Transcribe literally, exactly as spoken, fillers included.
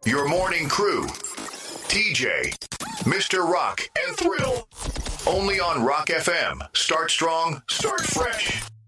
Your morning crew, T J, Mister Rock, and Thrill. Only on Rock F M. Start strong, start fresh.